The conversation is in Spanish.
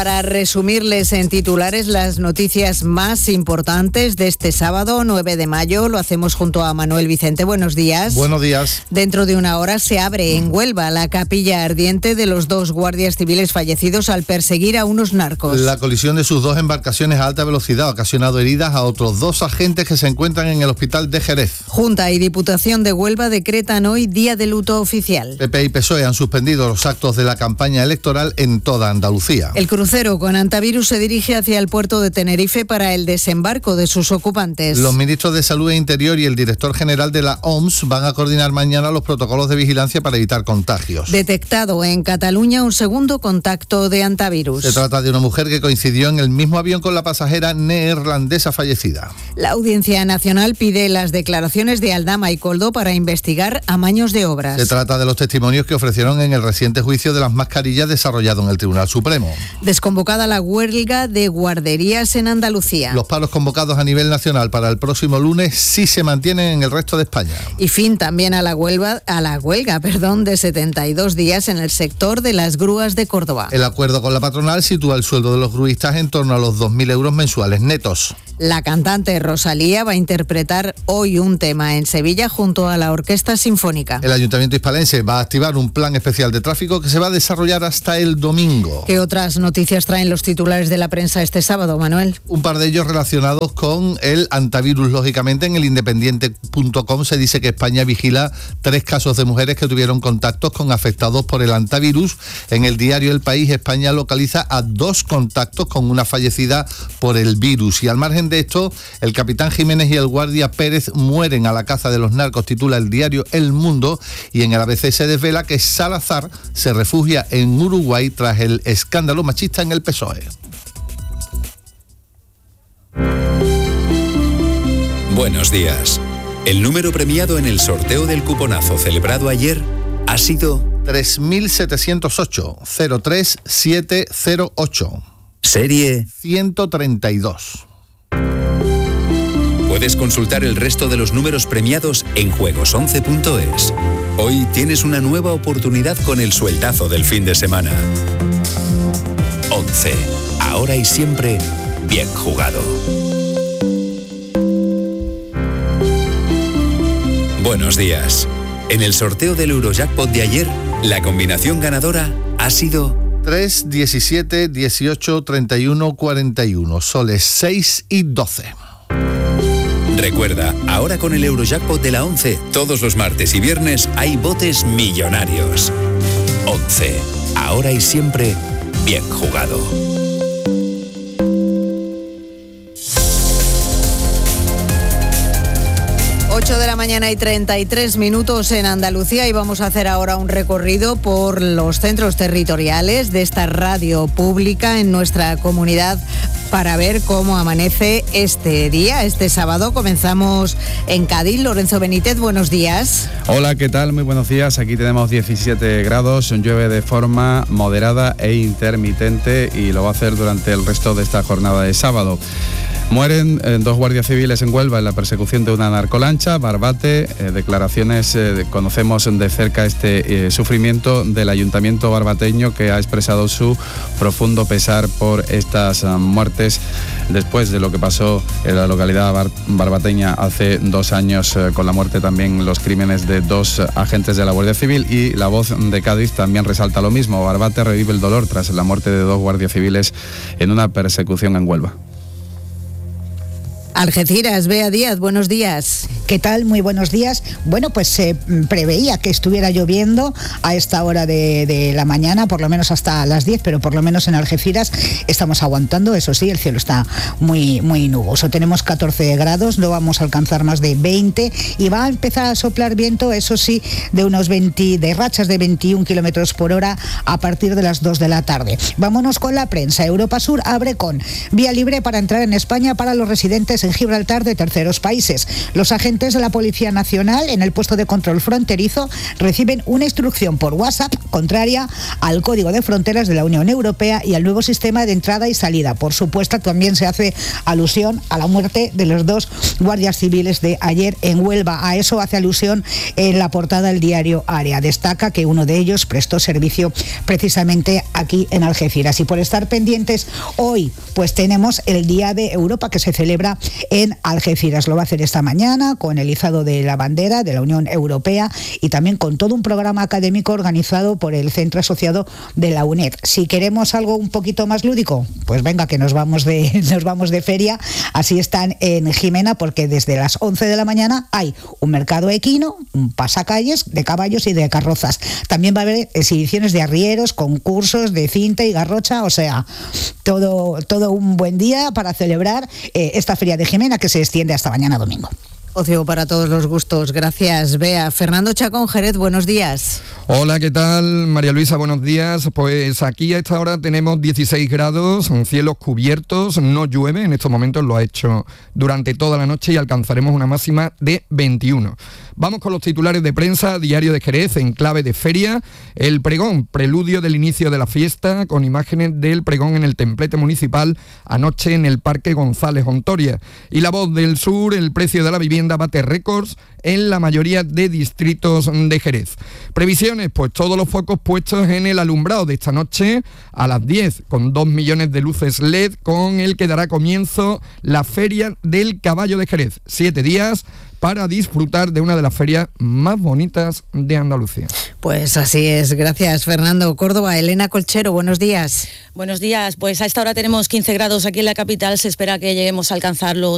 Para resumirles en titulares las noticias más importantes de este sábado 9 de mayo, lo hacemos junto a Manuel Vicente. Buenos días. Buenos días. Dentro de una hora se abre en Huelva la capilla ardiente de los 2 guardias civiles fallecidos al perseguir a unos narcos. La colisión de sus 2 embarcaciones a alta velocidad ha ocasionado heridas a otros 2 agentes que se encuentran en el hospital de Jerez. Junta y Diputación de Huelva decretan hoy día de luto oficial. PP y PSOE han suspendido los actos de la campaña electoral en toda Andalucía. El crucero con antivirus se dirige hacia el puerto de Tenerife para el desembarco de sus ocupantes. Los ministros de Salud e Interior y el director general de la OMS van a coordinar mañana los protocolos de vigilancia para evitar contagios. Detectado en Cataluña un segundo contacto de antivirus. Se trata de una mujer que coincidió en el mismo avión con la pasajera neerlandesa fallecida. La Audiencia Nacional pide las declaraciones de Aldama y Koldo para investigar amaños de obras. Se trata de los testimonios que ofrecieron en el reciente juicio de las mascarillas desarrollado en el Tribunal Supremo. Desconvocada la huelga de guarderías en Andalucía. Los paros convocados a nivel nacional para el próximo lunes sí se mantienen en el resto de España. Y fin también a la huelga de 72 días en el sector de las grúas de Córdoba. El acuerdo con la patronal sitúa el sueldo de los gruistas en torno a los 2.000 euros mensuales netos. La cantante Rosalía va a interpretar hoy un tema en Sevilla junto a la Orquesta Sinfónica. El Ayuntamiento hispalense va a activar un plan especial de tráfico que se va a desarrollar hasta el domingo. ¿Qué otras noticias traen los titulares de la prensa este sábado, Manuel? Un par de ellos relacionados con el antivirus, lógicamente. En el independiente.com se dice que España vigila 3 casos de mujeres que tuvieron contactos con afectados por el antivirus. En el diario El País, España localiza a 2 contactos con una fallecida por el virus. Y al margen de esto, el capitán Jiménez y el guardia Pérez mueren a la caza de los narcos, titula el diario El Mundo, y en el ABC se desvela que Salazar se refugia en Uruguay tras el escándalo machista en el PSOE. Buenos días. El número premiado en el sorteo del cuponazo celebrado ayer ha sido 3708 03708. Serie 132. Puedes consultar el resto de los números premiados en juegos11.es. Hoy tienes una nueva oportunidad con el sueldazo del fin de semana. 11. Ahora y siempre, bien jugado. Buenos días. En el sorteo del Eurojackpot de ayer, la combinación ganadora ha sido 3, 17, 18, 31, 41. Soles 6 y 12. Recuerda, ahora con el Eurojackpot de la 11, todos los martes y viernes hay botes millonarios. 11. Ahora y siempre, bien jugado. 8 de la mañana y 33 minutos en Andalucía, y vamos a hacer ahora un recorrido por los centros territoriales de esta radio pública en nuestra comunidad para ver cómo amanece este día, este sábado. Comenzamos en Cádiz. Lorenzo Benítez, buenos días. Hola, ¿qué tal? Muy buenos días. Aquí tenemos 17 grados, llueve de forma moderada e intermitente y lo va a hacer durante el resto de esta jornada de sábado. Mueren 2 guardias civiles en Huelva en la persecución de una narcolancha, Barbate. Declaraciones, conocemos de cerca este sufrimiento del ayuntamiento barbateño, que ha expresado su profundo pesar por estas muertes después de lo que pasó en la localidad barbateña hace 2 años, con la muerte también, los crímenes de 2 agentes de la Guardia Civil. Y La Voz de Cádiz también resalta lo mismo. Barbate revive el dolor tras la muerte de 2 guardias civiles en una persecución en Huelva. Algeciras, Bea Díaz, buenos días. ¿Qué tal? Muy buenos días. Bueno, pues se preveía que estuviera lloviendo a esta hora de la mañana, por lo menos hasta las 10, pero por lo menos en Algeciras estamos aguantando. Eso sí, el cielo está muy, muy nuboso. Tenemos 14 grados, no vamos a alcanzar más de 20 y va a empezar a soplar viento, eso sí, de unos 20, de rachas de 21 kilómetros por hora a partir de las 2 de la tarde. Vámonos con la prensa. Europa Sur abre con vía libre para entrar en España para los residentes en en Gibraltar de terceros países. Los agentes de la Policía Nacional en el puesto de control fronterizo reciben una instrucción por WhatsApp contraria al Código de Fronteras de la Unión Europea y al nuevo sistema de entrada y salida. Por supuesto, también se hace alusión a la muerte de los 2 guardias civiles de ayer en Huelva. A eso hace alusión en la portada del diario Área. Destaca que uno de ellos prestó servicio precisamente aquí en Algeciras. Y por estar pendientes, hoy pues tenemos el Día de Europa que se celebra en Algeciras. Lo va a hacer esta mañana con el izado de la bandera de la Unión Europea y también con todo un programa académico organizado por el Centro Asociado de la UNED. Si queremos algo un poquito más lúdico, pues venga, que nos vamos de feria. Así están en Jimena, porque desde las 11 de la mañana hay un mercado equino, un pasacalles de caballos y de carrozas. También va a haber exhibiciones de arrieros, concursos de cinta y garrocha, o sea, todo un buen día para celebrar esta feria de Jimena, que se extiende hasta mañana domingo. Ocio para todos los gustos. Gracias, Bea. Fernando Chacón, Jerez, buenos días. Hola, ¿qué tal? María Luisa, buenos días. Pues aquí a esta hora tenemos 16 grados, cielos cubiertos, no llueve, en estos momentos lo ha hecho durante toda la noche y alcanzaremos una máxima de 21. Vamos con los titulares de prensa. Diario de Jerez en clave de feria. El pregón, preludio del inicio de la fiesta, con imágenes del pregón en el templete municipal anoche en el Parque González Ontoria. Y La Voz del Sur, el precio de la vivienda bate récords en la mayoría de distritos de Jerez. Previsiones, pues todos los focos puestos en el alumbrado de esta noche a las 10, con 2 millones de luces LED, con el que dará comienzo la Feria del Caballo de Jerez. 7 días para disfrutar de una de las ferias más bonitas de Andalucía. Pues así es, gracias Fernando. Córdoba, Elena Colchero, buenos días. Buenos días, pues a esta hora tenemos 15 grados aquí en la capital, se espera que lleguemos a alcanzar los